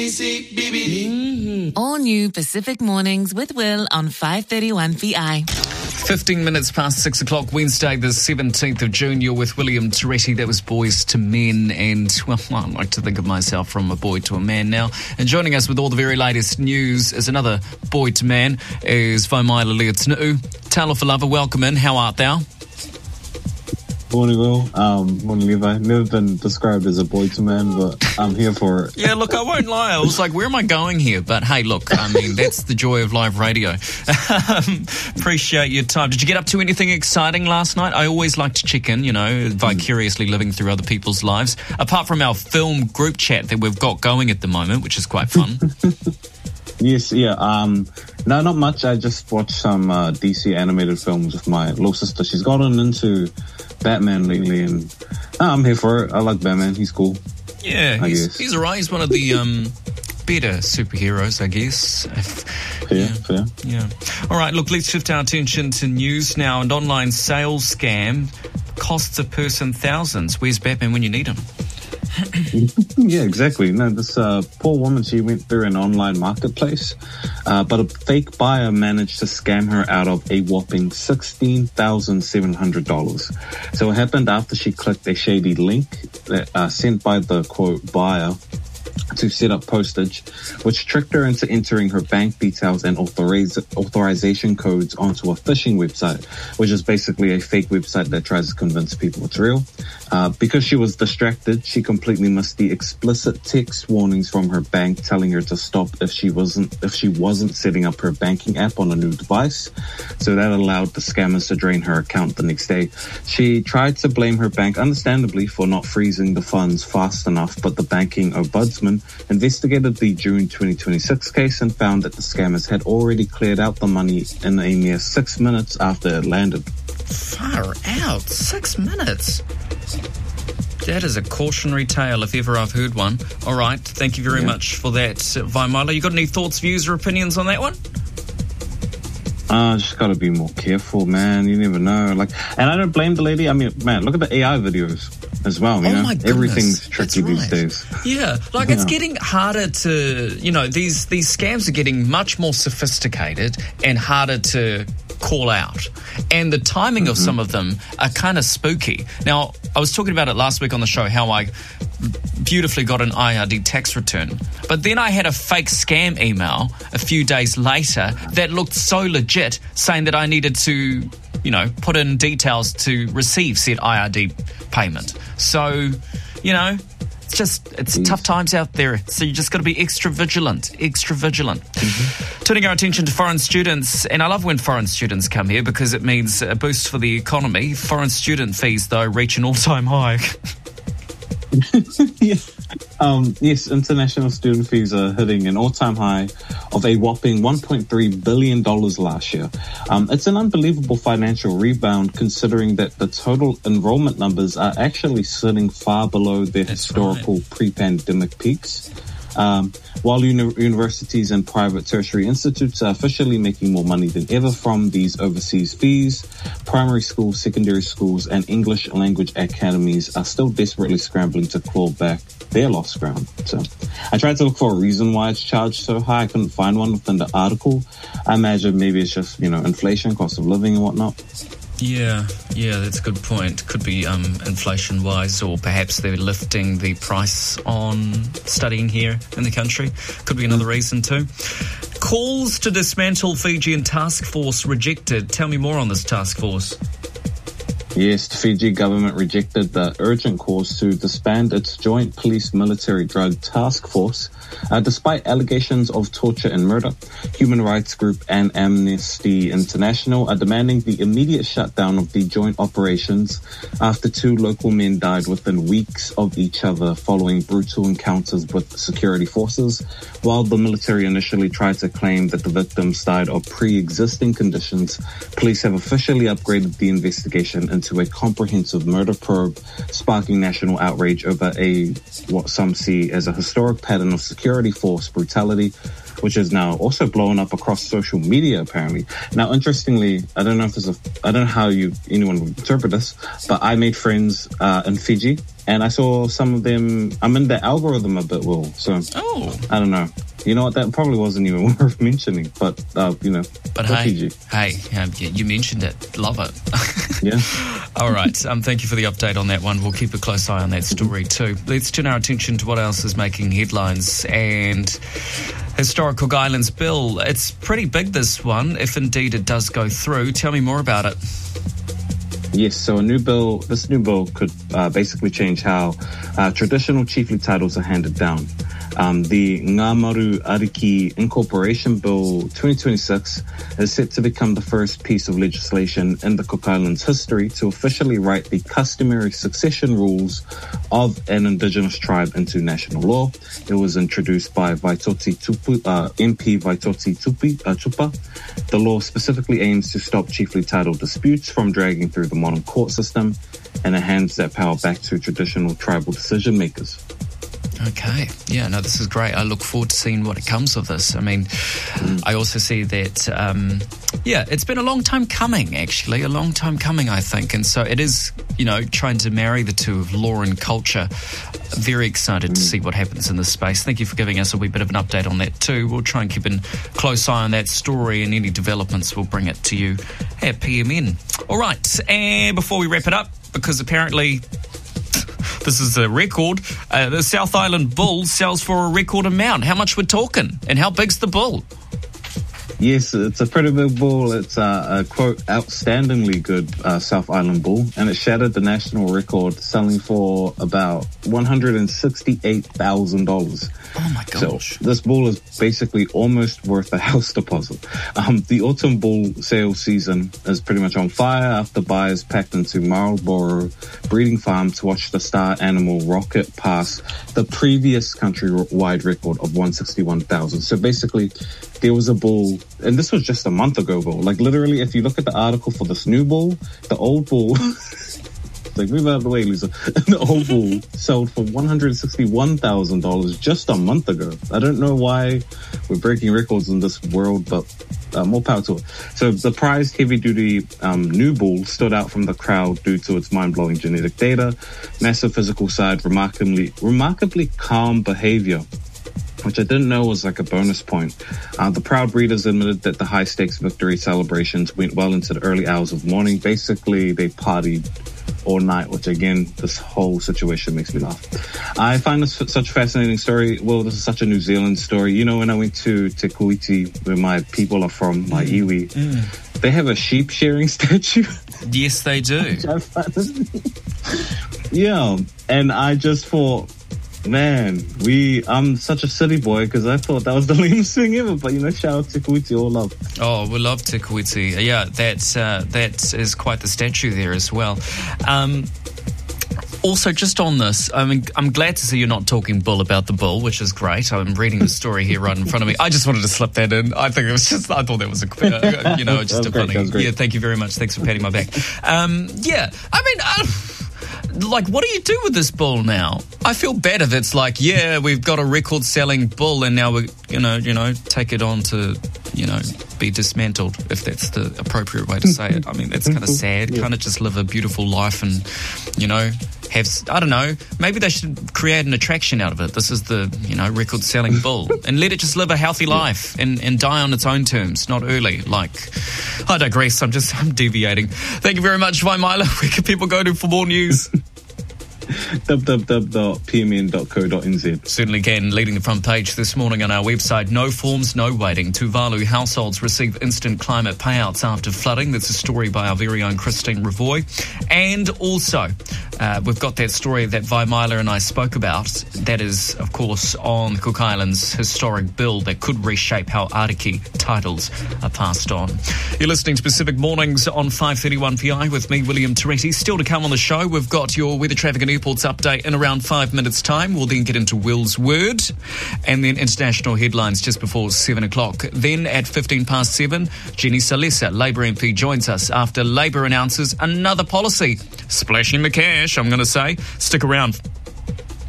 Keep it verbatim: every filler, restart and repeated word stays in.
Mm-hmm. All new Pacific Mornings with Will on five thirty-one P I. fifteen minutes past six o'clock, Wednesday, the seventeenth of June. You're with William Toretti. That was Boys to Men. And, well, I like to think of myself from a boy to a man now. And joining us with all the very latest news is another boy to man, is Vaimaila Leotinuu. Talofa Lava, welcome in. How art thou? Morning, Will. Um, morning, Levi. Never been described as a boy to man, but I'm here for it. Yeah, look, I won't lie. I was like, where am I going here? But hey, look, I mean, that's the joy of live radio. Um, appreciate your time. Did you get up to anything exciting last night? I always like to check in, you know, vicariously living through other people's lives. Apart from our film group chat that we've got going at the moment, which is quite fun. Yes, yeah. Um, no, not much. I just watched some uh, D C animated films with my little sister. She's gotten into Batman lately, and oh, I'm here for it. I like Batman. He's cool. Yeah, I he's, guess. he's all right. He's one of the um, better superheroes, I guess. If, Fair, yeah, fair. Yeah. All right, look, let's shift our attention to news now. An online sales scam costs a person thousands. Where's Batman when you need him? Yeah, exactly. No, this uh, poor woman, she went through an online marketplace, uh, but a fake buyer managed to scam her out of a whopping sixteen thousand seven hundred dollars. So it happened after she clicked a shady link that uh, sent by the, quote, buyer to set up postage, which tricked her into entering her bank details and authoriz- authorization codes onto a phishing website, which is basically a fake website that tries to convince people it's real. Uh, because she was distracted, she completely missed the explicit text warnings from her bank telling her to stop if she wasn't if she wasn't setting up her banking app on a new device. So that allowed the scammers to drain her account the next day. She tried to blame her bank, understandably, for not freezing the funds fast enough, but the banking ombudsman investigated the June twenty twenty-six case and found that the scammers had already cleared out the money in a mere six minutes after it landed. Far out. Six minutes. That is a cautionary tale, if ever I've heard one. All right, thank you very yeah. much for that, Vaimaila. You got any thoughts, views, or opinions on that one? Uh, just gotta be more careful, man. You never know. Like, and I don't blame the lady. I mean, man, look at the A I videos as well. You oh know, my goodness. Everything's tricky That's these right. days. Yeah, like yeah. it's getting harder to, you know, these these scams are getting much more sophisticated and harder to call out, and the timing mm-hmm. of some of them are kind of spooky. Now, I was talking about it last week on the show, how I beautifully got an I R D tax return, but then I had a fake scam email a few days later that looked so legit, saying that I needed to, you know, put in details to receive said I R D payment. So, you know, it's just, it's mm. tough times out there. So you just got to be extra vigilant, extra vigilant. Mm-hmm. Turning our attention to foreign students, and I love when foreign students come here because it means a boost for the economy. Foreign student fees, though, reach an all-time high. yes. Um, yes, international student fees are hitting an all-time high of a whopping one point three billion dollars last year. Um, it's an unbelievable financial rebound considering that the total enrollment numbers are actually sitting far below their That's historical right. pre-pandemic peaks. Um, while uni- universities and private tertiary institutes are officially making more money than ever from these overseas fees, primary schools, secondary schools, and English language academies are still desperately scrambling to claw back their lost ground. So I tried to look for a reason why it's charged so high. I couldn't find one within the article. I imagine maybe it's just, you know, inflation, cost of living and whatnot. Yeah, yeah, that's a good point. Could be um, inflation-wise, or perhaps they're lifting the price on studying here in the country. Could be another reason too. Calls to dismantle Fijian task force rejected. Tell me more on this task force. Yes, the Fiji government rejected the urgent calls to disband its joint police-military drug task force, uh, despite allegations of torture and murder. Human rights group and Amnesty International are demanding the immediate shutdown of the joint operations after two local men died within weeks of each other following brutal encounters with security forces, while the military initially tried to claim that the victims died of pre-existing conditions. Police have officially upgraded the investigation into a comprehensive murder probe, sparking national outrage over a what some see as a historic pattern of security force brutality, which is now also blown up across social media, apparently. Now, interestingly, I don't know if there's a, I don't know how you anyone would interpret this, but I made friends uh, in Fiji and I saw some of them. I'm in the algorithm a bit, Will. So oh. I don't know. You know what? That probably wasn't even worth mentioning, but uh, you know. But hey, hey, um, you mentioned it. Love it. Yeah. All right. Um, thank you for the update on that one. We'll keep a close eye on that story too. Let's turn our attention to what else is making headlines. And Historic Cook Islands bill. It's pretty big, this one, if indeed it does go through. Tell me more about it. Yes, so a new bill, this new bill could uh, basically change how uh, traditional chiefly titles are handed down. Um, the Ngā Maru Ariki Incorporation Bill twenty twenty-six is set to become the first piece of legislation in the Cook Islands history to officially write the customary succession rules of an indigenous tribe into national law. It was introduced by Vaitoti Tupu, uh, M P Vaitoti Tupi, uh, Tupa. The law specifically aims to stop chiefly title disputes from dragging through the modern court system, and it hands that power back to traditional tribal decision makers. Okay. Yeah, no, this is great. I look forward to seeing what comes of this. I mean, mm. I also see that, um, yeah, it's been a long time coming, actually, a long time coming, I think. And so it is, you know, trying to marry the two of law and culture. Very excited mm. to see what happens in this space. Thank you for giving us a wee bit of an update on that too. We'll try and keep a close eye on that story, and any developments we'll bring it to you at P M N. All right. And before we wrap it up, because apparently this is a record. Uh, the South Island bull sells for a record amount. How much we're talking? And how big's the bull? Yes, it's a pretty big bull. It's a, a quote, outstandingly good uh, South Island bull, and it shattered the national record, selling for about one hundred sixty-eight thousand dollars. Oh my gosh. So this bull is basically almost worth a house deposit. Um, the autumn bull sale season is pretty much on fire after buyers packed into Marlborough Breeding Farm to watch the star animal rocket past the previous countrywide record of one hundred sixty-one thousand. So basically, there was a bull, and this was just a month ago, bull. Like literally, if you look at the article for this new bull, the old bull, like move out of the way, Lisa. The old bull sold for one hundred sixty-one thousand dollars just a month ago. I don't know why we're breaking records in this world, but uh, more power to it. So the prized heavy-duty um, new bull stood out from the crowd due to its mind-blowing genetic data, massive physical side, remarkably, remarkably calm behavior, which I didn't know was like a bonus point. Uh, the proud breeders admitted that the high-stakes victory celebrations went well into the early hours of the morning. Basically, they partied all night, which again, this whole situation makes me laugh. I find this such a fascinating story. Well, this is such a New Zealand story. You know, when I went to Te Kuiti, where my people are from, my mm. iwi, mm. they have a sheep shearing statue. Yes, they do. Yeah, and I just thought, man, we I'm such a city boy because I thought that was the lamest thing ever. But, you know, shout out to Te Kuiti, all love. Oh, we love Te Kuiti. Yeah, that's, uh, that is quite the statue there as well. Um, also, just on this, I mean, I'm glad to see you're not talking bull about the bull, which is great. I'm reading the story here right in front of me. I just wanted to slip that in. I think it was just, I thought that was a, uh, you know, just a great, funny. Yeah, thank you very much. Thanks for patting my back. Um, yeah, I mean, uh, like, what do you do with this bull now? I feel bad if it's like, yeah, we've got a record-selling bull, and now we, you know, you know, take it on to, you know, be dismantled, if that's the appropriate way to say it. I mean, that's kind of sad. Yeah. Kind of just live a beautiful life, and, you know, have, I don't know, maybe they should create an attraction out of it. This is the, you know, record-selling bull, and let it just live a healthy life and, and die on its own terms, not early. Like, I digress. I'm just, I'm deviating. Thank you very much, Vaimila. Where can people go to for more news? w w w dot p m n dot co dot n z. Certainly can. Leading the front page this morning on our website, no forms, no waiting. Tuvalu households receive instant climate payouts after flooding. That's a story by our very own Christine Ravoy. And also, uh, we've got that story that Vaimila and I spoke about. That is, of course, on the Cook Islands historic bill that could reshape how Ariki titles are passed on. You're listening to Pacific Mornings on five thirty-one P I with me, William Toretti. Still to come on the show, we've got your weather, traffic and airports update in around five minutes' time. We'll then get into Will's Word and then international headlines just before seven o'clock. Then at fifteen past seven, Jenny Salesa, Labour M P, joins us after Labour announces another policy. Splashing the cash, I'm going to say. Stick around.